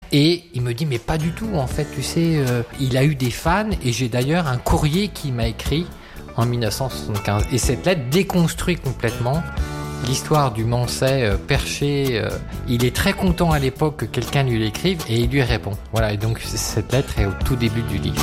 Et il me dit, mais pas du tout, en fait, tu sais, il a eu des fans, et j'ai d'ailleurs un courrier qu'il m'a écrit en 1975. Et cette lettre déconstruit complètement l'histoire du Manset perché. Il est très content à l'époque que quelqu'un lui l'écrive, et il lui répond. Voilà, et donc cette lettre est au tout début du livre.